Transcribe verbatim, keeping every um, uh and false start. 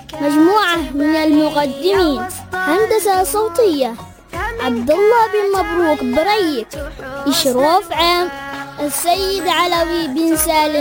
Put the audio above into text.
مجموعة من المقدمين: هندسة صوتية عبد الله بن مبروك بريك، إشراف عام السيد علوي بن سالم